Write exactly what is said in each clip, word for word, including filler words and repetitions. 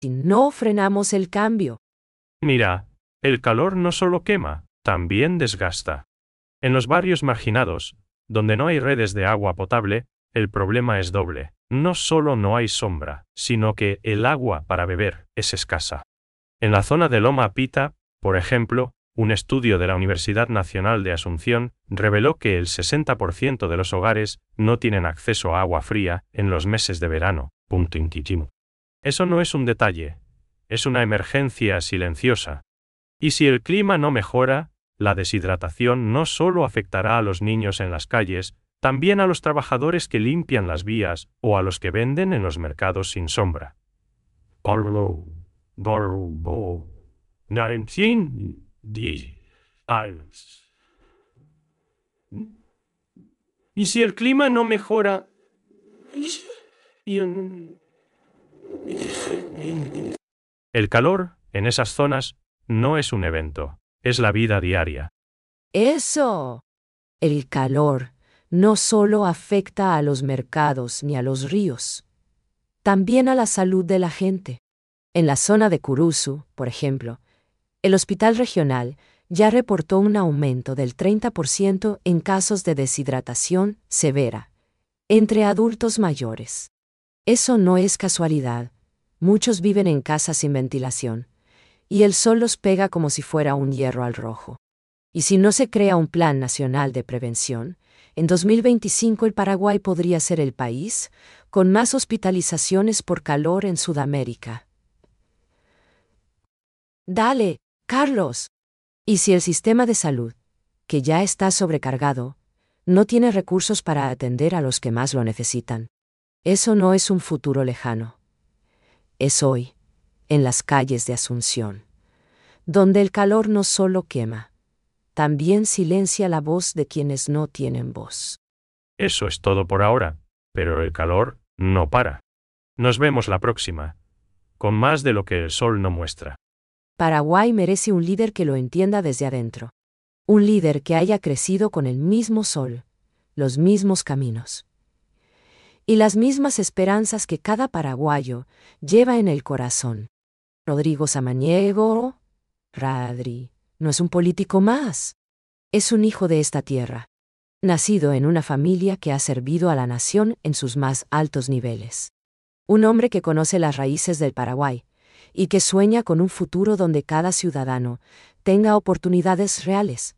si no frenamos el cambio. Mira, el calor no solo quema, también desgasta. En los barrios marginados, donde no hay redes de agua potable, el problema es doble. No solo no hay sombra, sino que el agua para beber es escasa. En la zona de Loma Pita, por ejemplo, un estudio de la Universidad Nacional de Asunción reveló que el sesenta por ciento de los hogares no tienen acceso a agua fría en los meses de verano. Punto intitimo. Eso no es un detalle, es una emergencia silenciosa. Y si el clima no mejora, la deshidratación no solo afectará a los niños en las calles, también a los trabajadores que limpian las vías o a los que venden en los mercados sin sombra. ¿Y si el clima no mejora? El calor, en esas zonas, no es un evento, es la vida diaria. Eso. El calor no solo afecta a los mercados ni a los ríos, también a la salud de la gente. En la zona de Kurusu, por ejemplo, el hospital regional ya reportó un aumento del treinta por ciento en casos de deshidratación severa entre adultos mayores. Eso no es casualidad. Muchos viven en casas sin ventilación, y el sol los pega como si fuera un hierro al rojo. Y si no se crea un plan nacional de prevención, en dos mil veinticinco el Paraguay podría ser el país con más hospitalizaciones por calor en Sudamérica. Dale, Carlos. ¿Y si el sistema de salud, que ya está sobrecargado, no tiene recursos para atender a los que más lo necesitan? Eso no es un futuro lejano. Es hoy, en las calles de Asunción, donde el calor no solo quema, también silencia la voz de quienes no tienen voz. Eso es todo por ahora, pero el calor no para. Nos vemos la próxima, con más de lo que el sol no muestra. Paraguay merece un líder que lo entienda desde adentro. Un líder que haya crecido con el mismo sol, los mismos caminos y las mismas esperanzas que cada paraguayo lleva en el corazón. Rodrigo Samaniego, Radri, no es un político más. Es un hijo de esta tierra, nacido en una familia que ha servido a la nación en sus más altos niveles. Un hombre que conoce las raíces del Paraguay y que sueña con un futuro donde cada ciudadano tenga oportunidades reales.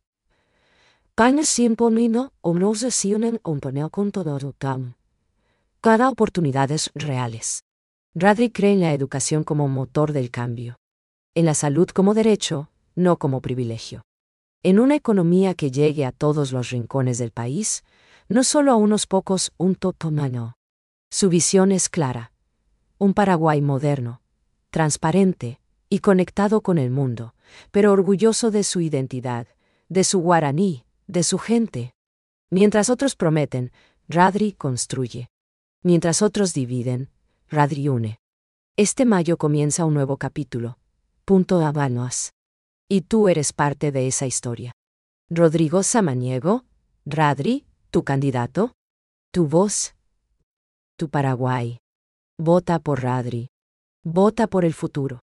Cada oportunidades reales. Radri cree en la educación como motor del cambio. En la salud como derecho, no como privilegio. En una economía que llegue a todos los rincones del país, no solo a unos pocos, un totomano. Su visión es clara. Un Paraguay moderno, transparente y conectado con el mundo, pero orgulloso de su identidad, de su guaraní, de su gente. Mientras otros prometen, Radri construye. Mientras otros dividen, Radri une. Este mayo comienza un nuevo capítulo. Punto Habanos. Y tú eres parte de esa historia. Rodrigo Samaniego, Radri, tu candidato, tu voz, tu Paraguay. Vota por Radri. Vota por el futuro.